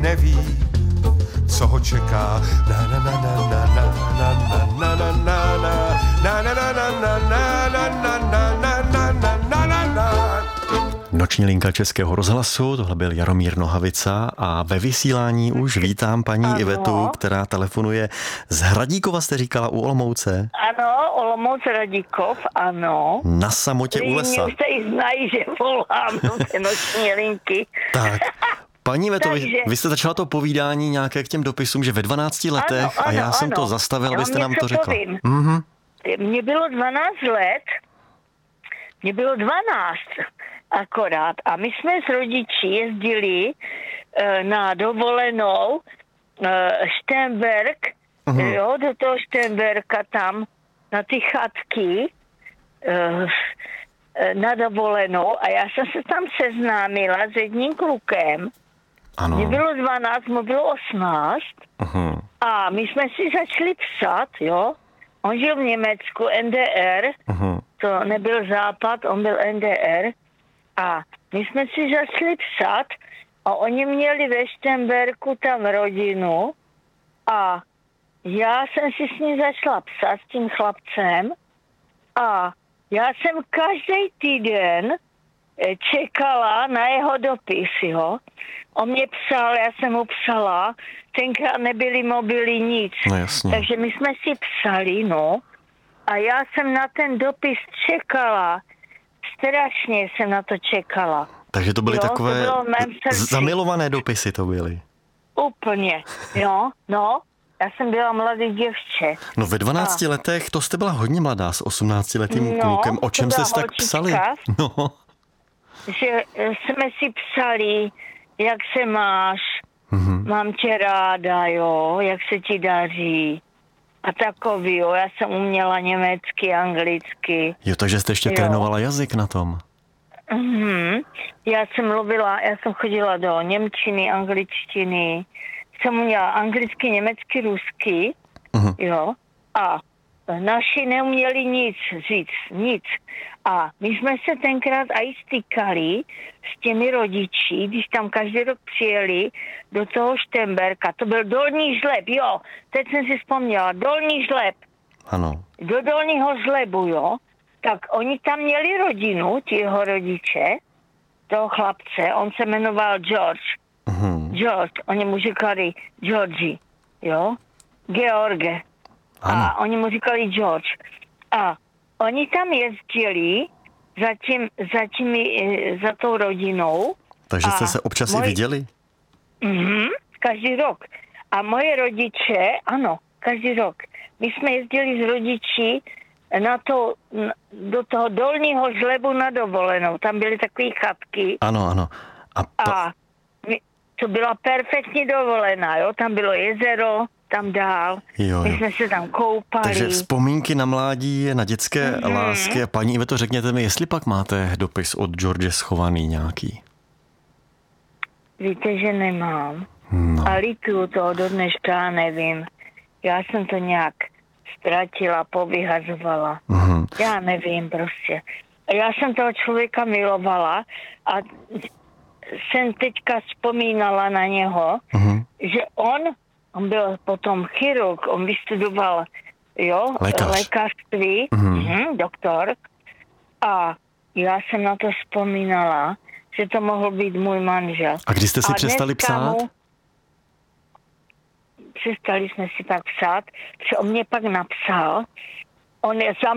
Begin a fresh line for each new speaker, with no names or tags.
neví, co ho čeká. Na na na na na na na na na na na na na na na na na na na na.
Noční linka Českého rozhlasu, tohle byl Jaromír Nohavica a ve vysílání už vítám paní Ivetu, která telefonuje z Hradíkova, jste říkala, u Olomouce.
Ano, Olomouc Hradíkov, ano.
Na samotě u lesa.
Už se i znají, že volám do té noční linky.
Tak, paní Iveto, vy jste začala to povídání nějaké k těm dopisům, že ve 12 letech,
ano,
a já jsem to zastavil, abyste nám to řekla.
Mhm. Mně bylo 12 let, mně bylo 12 akorát a my jsme s rodiči jezdili na dovolenou Šternberk, jo, do toho Šternberka tam, na ty chatky na dovolenou a já jsem se tam seznámila s jedním klukem.
Ano.
Mně bylo 12, mu bylo 18 a my jsme si začali psat, jo. On žil v Německu, NDR, to nebyl Západ, on byl NDR a my jsme si začali psat a oni měli ve Šternberku tam rodinu a já jsem si s ním začala psat, s tím chlapcem a já jsem každý týden čekala na jeho dopis, jo. On mě psal, já jsem mu psala, tenkrát nebyly mobily, nic.
No jasně.
Takže my jsme si psali, no. A já jsem na ten dopis čekala. Strašně jsem na to čekala.
Takže to byly takové
to
zamilované dopisy to byly.
Úplně, jo, no. Já jsem byla mladý děvče.
No ve 12 letech, to jste byla hodně mladá s 18letým klukem. O čem jste si tak psali? No.
Že jsme si psali, jak se máš, mám tě ráda, jo, jak se ti daří. A takový, jo, já jsem uměla německy, anglicky.
Jo, takže jste ještě trénovala jazyk na tom.
Já jsem chodila do němčiny, angličtiny, jsem uměla anglicky, německy, rusky, jo, a naši neuměli nic říct, nic. A my jsme se tenkrát aj stykali s těmi rodiči, když tam každý rok přijeli do toho Šternberka. To byl Dolní Žleb, jo. Teď jsem si vzpomněla. Dolní Žleb.
Ano.
Do Dolního Žlebu, jo. Tak oni tam měli rodinu, ti jeho rodiče, toho chlapce. On se jmenoval George. George. Oni mu říkali Georgi, jo. George.
Ano.
A oni mu říkali George. A oni tam jezdili za tou rodinou.
Takže jste se občas i viděli?
Každý rok. A moje rodiče, ano, každý rok. My jsme jezdili s rodiči do toho Dolního Žlebu na dovolenou. Tam byly takové chatky.
Ano, ano.
A to byla perfektní dovolená, jo. Tam bylo jezero, tam dál.
Jo.
My jsme se tam koupali.
Takže vzpomínky na mládí, na dětské lásky. A paní Iveto, řekněte mi, jestli pak máte dopis od George schovaný nějaký?
Víte, že nemám.
No.
A lituju toho do dneška, nevím. Já jsem to nějak ztratila, povyhazovala. Já nevím prostě. Já jsem toho člověka milovala a jsem teďka vzpomínala na něho, že on byl potom chirurg, on vystudoval, jo, lékařství, doktor. A já jsem na to vzpomínala, že to mohl být můj manžel.
A kdy jste si přestali psát?
Přestali jsme si pak psát, že on mě pak napsal, on je